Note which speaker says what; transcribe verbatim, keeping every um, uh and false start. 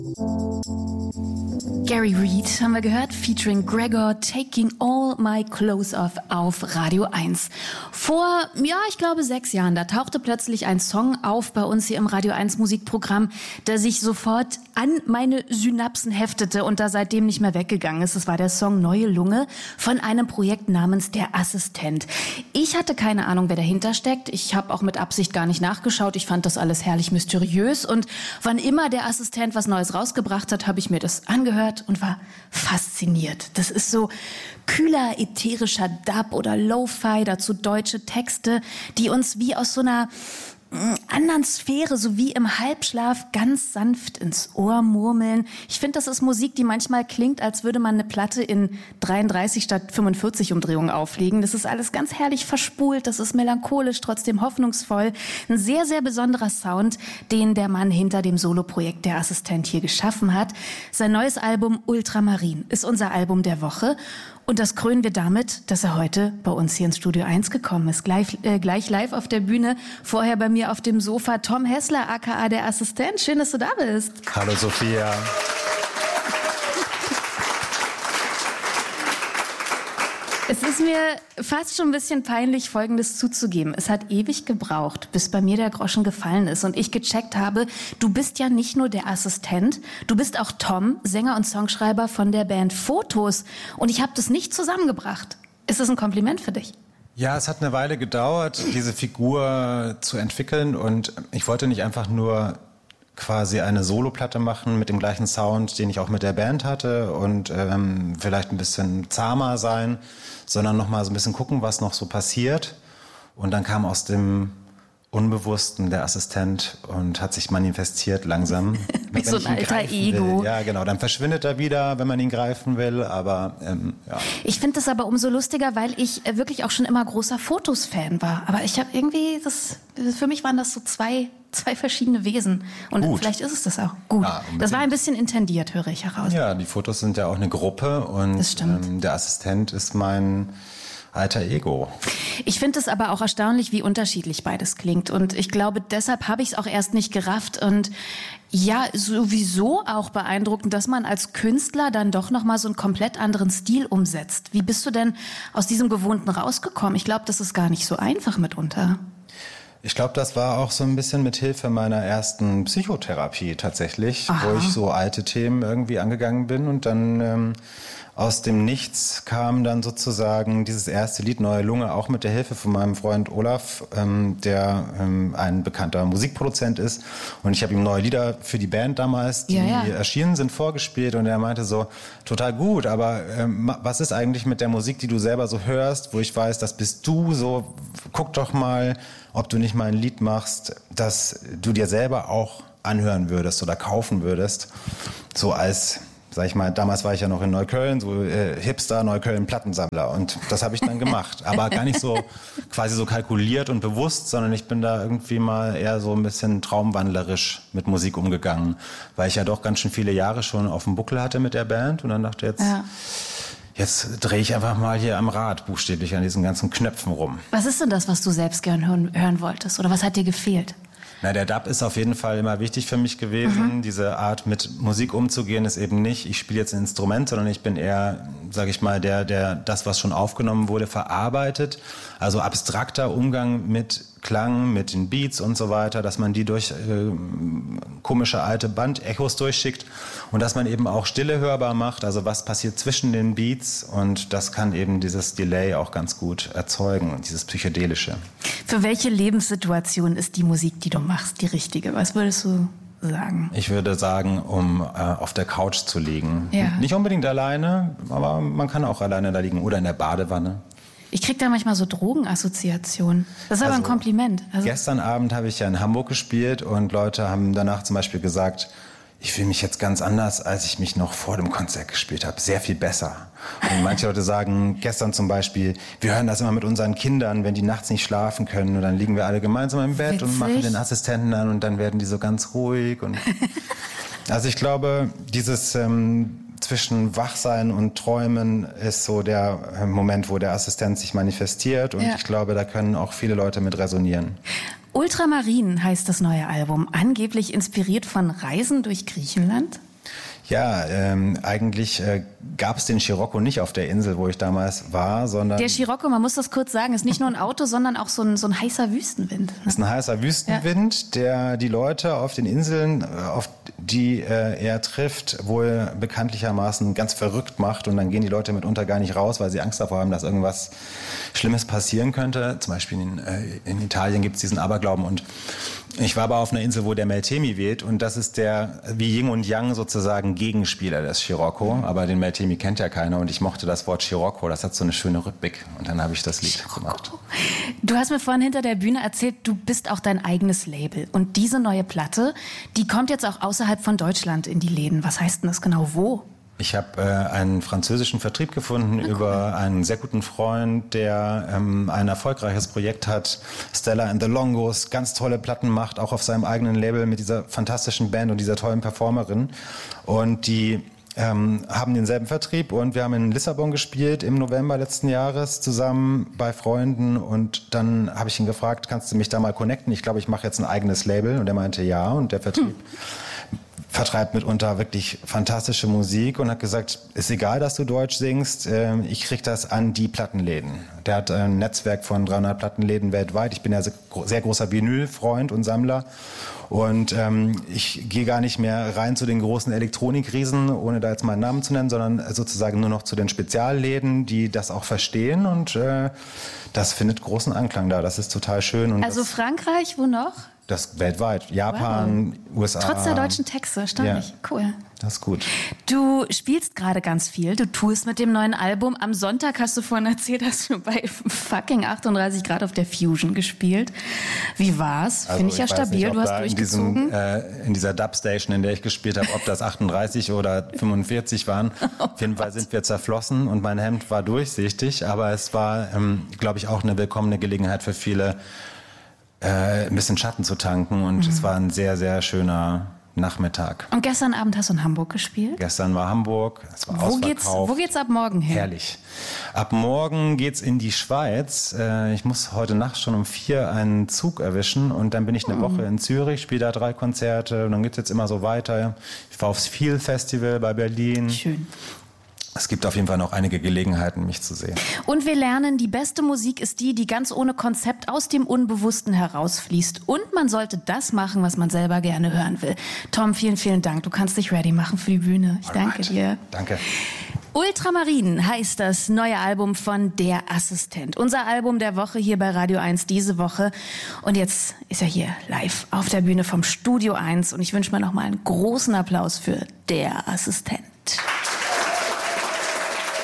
Speaker 1: Gary Reed haben wir gehört, featuring Gregor, Taking All My Clothes Off auf Radio eins. Vor, ja, ich glaube sechs Jahren, da tauchte plötzlich ein Song auf bei uns hier im Radio eins Musikprogramm, der sich sofort an meine Synapsen heftete und da seitdem nicht mehr weggegangen ist. Das war der Song Neue Lunge von einem Projekt namens Der Assistent. Ich hatte keine Ahnung, wer dahinter steckt. Ich habe auch mit Absicht gar nicht nachgeschaut. Ich fand das alles herrlich mysteriös und wann immer der Assistent was Neues rausgebracht hat, habe ich mir das angehört und war fasziniert. Das ist so kühler, ätherischer Dub oder Lo-Fi, dazu deutsche Texte, die uns wie aus so einer anderen Sphäre, so wie im Halbschlaf, ganz sanft ins Ohr murmeln. Ich finde, das ist Musik, die manchmal klingt, als würde man eine Platte in dreiunddreißig statt fünfundvierzig Umdrehungen auflegen. Das ist alles ganz herrlich verspult, das ist melancholisch, trotzdem hoffnungsvoll. Ein sehr, sehr besonderer Sound, den der Mann hinter dem Soloprojekt Der Assistent hier geschaffen hat. Sein neues Album Ultramarin ist unser Album der Woche. Und das krönen wir damit, dass er heute bei uns hier ins Studio eins gekommen ist. Gleich, äh, gleich live auf der Bühne, vorher bei mir auf dem Sofa Tom Hessler, aka Der Assistent. Schön, dass du da bist.
Speaker 2: Hallo Sophia.
Speaker 1: Es ist mir fast schon ein bisschen peinlich, Folgendes zuzugeben. Es hat ewig gebraucht, bis bei mir der Groschen gefallen ist und ich gecheckt habe, du bist ja nicht nur der Assistent, du bist auch Tom, Sänger und Songschreiber von der Band Fotos. Und ich habe das nicht zusammengebracht. Ist das ein Kompliment für dich?
Speaker 2: Ja, es hat eine Weile gedauert, diese Figur zu entwickeln und ich wollte nicht einfach nur quasi eine Soloplatte machen mit dem gleichen Sound, den ich auch mit der Band hatte und ähm, vielleicht ein bisschen zahmer sein, sondern noch mal so ein bisschen gucken, was noch so passiert. Und dann kam aus dem Unbewussten der Assistent und hat sich manifestiert langsam.
Speaker 1: Wie so ein alter Ego.
Speaker 2: Will. Ja, genau. Dann verschwindet er wieder, wenn man ihn greifen will. Aber ähm, ja.
Speaker 1: Ich finde das aber umso lustiger, weil ich wirklich auch schon immer großer Fotos-Fan war. Aber ich habe irgendwie, das, für mich waren das so zwei, zwei verschiedene Wesen. Und Gut. vielleicht ist es das auch. Gut. Ja, das war ein bisschen intendiert, höre ich heraus.
Speaker 2: Ja, die Fotos sind ja auch eine Gruppe und
Speaker 1: das stimmt.
Speaker 2: Ähm, der Assistent ist mein alter Ego.
Speaker 1: Ich finde es aber auch erstaunlich, wie unterschiedlich beides klingt. Und ich glaube, deshalb habe ich es auch erst nicht gerafft. Und ja, sowieso auch beeindruckend, dass man als Künstler dann doch nochmal so einen komplett anderen Stil umsetzt. Wie bist du denn aus diesem Gewohnten rausgekommen? Ich glaube, das ist gar nicht so einfach mitunter.
Speaker 2: Ich glaube, das war auch so ein bisschen mit Hilfe meiner ersten Psychotherapie tatsächlich, Aha. wo ich so alte Themen irgendwie angegangen bin und dann ähm, aus dem Nichts kam dann sozusagen dieses erste Lied Neue Lunge, auch mit der Hilfe von meinem Freund Olaf, ähm, der ähm, ein bekannter Musikproduzent ist. Und ich habe ihm neue Lieder für die Band damals, die
Speaker 1: ja, ja.
Speaker 2: erschienen sind, vorgespielt. Und er meinte so, total gut, aber ähm, was ist eigentlich mit der Musik, die du selber so hörst, wo ich weiß, das bist du, so guck doch mal, ob du nicht mal ein Lied machst, das du dir selber auch anhören würdest oder kaufen würdest, so als... Sag ich mal, damals war ich ja noch in Neukölln, so äh, Hipster, Neukölln-Plattensammler und das habe ich dann gemacht. Aber gar nicht so quasi so kalkuliert und bewusst, sondern ich bin da irgendwie mal eher so ein bisschen traumwandlerisch mit Musik umgegangen, weil ich ja doch ganz schön viele Jahre schon auf dem Buckel hatte mit der Band und dann dachte jetzt... Ja. Jetzt drehe ich einfach mal hier am Rad buchstäblich an diesen ganzen Knöpfen rum.
Speaker 1: Was ist denn das, was du selbst gern hören, hören wolltest? Oder was hat dir gefehlt?
Speaker 2: Na, der Dub ist auf jeden Fall immer wichtig für mich gewesen. Mhm. Diese Art, mit Musik umzugehen, ist eben nicht, ich spiele jetzt ein Instrument, sondern ich bin eher, sage ich mal, der, der das, was schon aufgenommen wurde, verarbeitet. Also abstrakter Umgang mit Klang, mit den Beats und so weiter, dass man die durch äh, komische alte Bandechos durchschickt und dass man eben auch Stille hörbar macht, also was passiert zwischen den Beats und das kann eben dieses Delay auch ganz gut erzeugen, dieses Psychedelische.
Speaker 1: Für welche Lebenssituation ist die Musik, die du machst, die richtige? Was würdest du sagen?
Speaker 2: Ich würde sagen, um äh, auf der Couch zu liegen.
Speaker 1: Ja.
Speaker 2: Nicht unbedingt alleine, aber man kann auch alleine da liegen oder in der Badewanne.
Speaker 1: Ich kriege da manchmal so Drogenassoziationen. Das ist also, aber ein Kompliment.
Speaker 2: Also gestern Abend habe ich ja in Hamburg gespielt und Leute haben danach zum Beispiel gesagt, ich fühle mich jetzt ganz anders, als ich mich noch vor dem Konzert gespielt habe. Sehr viel besser. Und manche Leute sagen, gestern zum Beispiel, wir hören das immer mit unseren Kindern, wenn die nachts nicht schlafen können. Und dann liegen wir alle gemeinsam im Bett Witzig. und machen den Assistenten an und dann werden die so ganz ruhig. Und also ich glaube, dieses... Ähm, zwischen Wachsein und Träumen ist so der Moment, wo der Assistent sich manifestiert. Und ja. ich glaube, da können auch viele Leute mit resonieren.
Speaker 1: Ultramarin heißt das neue Album. Angeblich inspiriert von Reisen durch Griechenland?
Speaker 2: Ja, ähm, eigentlich äh, gab es den Scirocco nicht auf der Insel, wo ich damals war, sondern...
Speaker 1: Der Scirocco, man muss das kurz sagen, ist nicht nur ein Auto, sondern auch so ein, so ein heißer Wüstenwind. Ne?
Speaker 2: Ist ein heißer Wüstenwind, ja. der die Leute auf den Inseln, auf die äh, er trifft, wohl bekanntlichermaßen ganz verrückt macht. Und dann gehen die Leute mitunter gar nicht raus, weil sie Angst davor haben, dass irgendwas Schlimmes passieren könnte. Zum Beispiel in, äh, in Italien gibt es diesen Aberglauben. Und ich war aber auf einer Insel, wo der Meltemi weht. Und das ist der, wie Yin und Yang sozusagen, Gegenspieler des Scirocco. Aber den Meltemi kennt ja keiner. Und ich mochte das Wort Scirocco. Das hat so eine schöne Rhythmik. Und dann habe ich das Lied Scirocco gemacht.
Speaker 1: Du hast mir vorhin hinter der Bühne erzählt, du bist auch dein eigenes Label. Und diese neue Platte, die kommt jetzt auch außerhalb von Deutschland in die Läden. Was heißt denn das genau? Wo?
Speaker 2: Ich habe äh, einen französischen Vertrieb gefunden okay. über einen sehr guten Freund, der ähm, ein erfolgreiches Projekt hat. Stella and the Longos, ganz tolle Platten macht, auch auf seinem eigenen Label mit dieser fantastischen Band und dieser tollen Performerin. Und die ähm, haben denselben Vertrieb und wir haben in Lissabon gespielt im November letzten Jahres zusammen bei Freunden. Und dann habe ich ihn gefragt, kannst du mich da mal connecten? Ich glaube, ich mache jetzt ein eigenes Label. Und er meinte ja. Und der Vertrieb... Hm. vertreibt mitunter wirklich fantastische Musik und hat gesagt, ist egal, dass du Deutsch singst, äh, ich krieg das an die Plattenläden. Der hat ein Netzwerk von dreihundert Plattenläden weltweit. Ich bin ja sehr großer Vinyl-Freund und Sammler und ähm, ich gehe gar nicht mehr rein zu den großen Elektronikriesen, ohne da jetzt meinen Namen zu nennen, sondern sozusagen nur noch zu den Spezialläden, die das auch verstehen und äh, das findet großen Anklang da. Das ist total schön. Und
Speaker 1: also Frankreich, wo noch?
Speaker 2: Das weltweit. Japan, wow. U S A.
Speaker 1: Trotz der deutschen Texte, erstaunlich. Ja, cool.
Speaker 2: Das ist gut.
Speaker 1: Du spielst gerade ganz viel. Du tourst mit dem neuen Album. Am Sonntag hast du vorhin erzählt, hast du bei fucking achtunddreißig Grad auf der Fusion gespielt. Wie war's?
Speaker 2: Also
Speaker 1: Finde ich ja stabil.
Speaker 2: Nicht,
Speaker 1: du hast durchgezogen.
Speaker 2: In, diesem, äh, in dieser Dubstation, in der ich gespielt habe, ob das achtunddreißig oder fünfundvierzig waren. Oh auf jeden Fall sind wir zerflossen und mein Hemd war durchsichtig. Aber es war, ähm, glaube ich, auch eine willkommene Gelegenheit für viele, Äh, ein bisschen Schatten zu tanken und mhm. es war ein sehr, sehr schöner Nachmittag.
Speaker 1: Und gestern Abend hast du in Hamburg gespielt?
Speaker 2: Gestern war Hamburg, es war
Speaker 1: wo geht's, wo geht's ab morgen hin?
Speaker 2: Herrlich. Ab morgen geht's in die Schweiz. Äh, ich muss heute Nacht schon um vier einen Zug erwischen und dann bin ich eine mhm. Woche in Zürich, spiele da drei Konzerte und dann geht's jetzt immer so weiter. Ich war aufs Feel Festival bei Berlin.
Speaker 1: Schön.
Speaker 2: Es gibt auf jeden Fall noch einige Gelegenheiten, mich zu sehen.
Speaker 1: Und wir lernen, die beste Musik ist die, die ganz ohne Konzept aus dem Unbewussten herausfließt. Und man sollte das machen, was man selber gerne hören will. Tom, vielen, vielen Dank. Du kannst dich ready machen für die Bühne. Ich
Speaker 2: Alright.
Speaker 1: danke dir.
Speaker 2: Danke.
Speaker 1: Ultramarin heißt das neue Album von Der Assistent. Unser Album der Woche hier bei Radio eins diese Woche. Und jetzt ist er hier live auf der Bühne vom Studio eins. Und ich wünsche mir noch mal einen großen Applaus für Der Assistent.